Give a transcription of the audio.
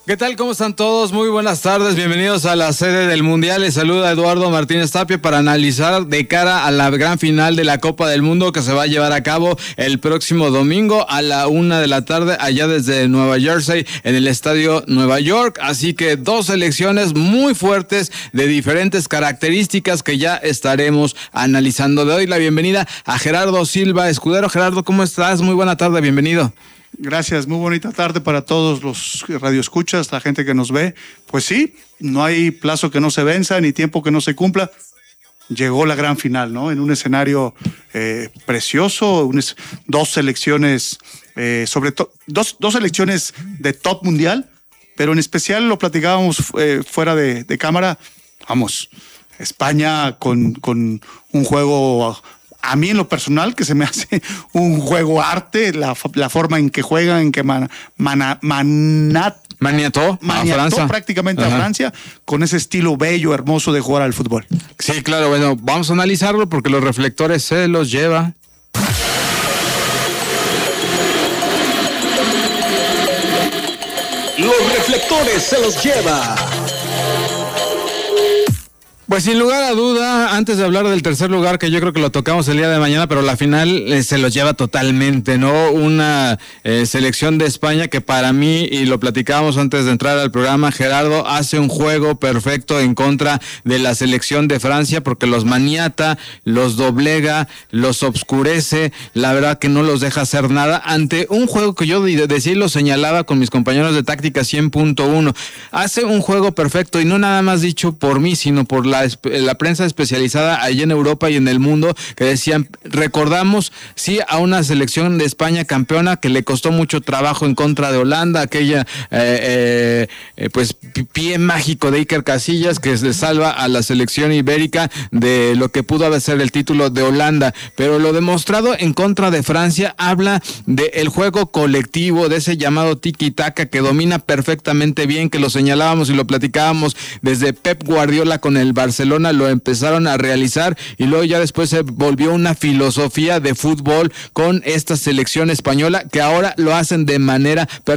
¿Qué tal? ¿Cómo están todos? Muy buenas tardes, bienvenidos a la sede del Mundial. Les saluda Eduardo Martínez Tapia para analizar de cara a la gran final de la Copa del Mundo que se va a llevar a cabo el próximo domingo a la 1:00 p.m. allá desde Nueva Jersey en el Estadio Nueva York. Así que dos selecciones muy fuertes de diferentes características que ya estaremos analizando. Le doy la bienvenida a Gerardo Silva Escudero. Gerardo, ¿cómo estás? Muy buena tarde, bienvenido. Gracias, muy bonita tarde para todos los radioescuchas, la gente que nos ve. Pues sí, no hay plazo que no se venza, ni tiempo que no se cumpla. Llegó la gran final, ¿no? En un escenario precioso, dos selecciones, sobre todo, dos selecciones de top mundial, pero en especial lo platicábamos fuera de cámara. Vamos, España con un juego... A mí en lo personal, que se me hace un juego arte, la forma en que juegan, en que maniató prácticamente a Francia, con ese estilo bello, hermoso de jugar al fútbol. Sí, claro, bueno, vamos a analizarlo porque los reflectores se los lleva. Los reflectores se los lleva. Pues sin lugar a duda, antes de hablar del tercer lugar, que yo creo que lo tocamos el día de mañana, pero la final se los lleva totalmente, ¿no? Una selección de España que para mí, y lo platicábamos antes de entrar al programa, Gerardo, hace un juego perfecto en contra de la selección de Francia, porque los maniata, los doblega, los obscurece, la verdad que no los deja hacer nada, ante un juego que yo decía y lo señalaba con mis compañeros de Táctica 100.1. Hace un juego perfecto, y no nada más dicho por mí, sino por la prensa especializada allá en Europa y en el mundo, que decían, recordamos sí a una selección de España campeona que le costó mucho trabajo en contra de Holanda, aquella pues pie mágico de Iker Casillas que se salva a la selección ibérica de lo que pudo haber sido el título de Holanda, pero lo demostrado en contra de Francia habla del juego colectivo, de ese llamado tiki-taka que domina perfectamente bien, que lo señalábamos y lo platicábamos desde Pep Guardiola con el Barcelona, lo empezaron a realizar y luego ya después se volvió una filosofía de fútbol con esta selección española que ahora lo hacen de manera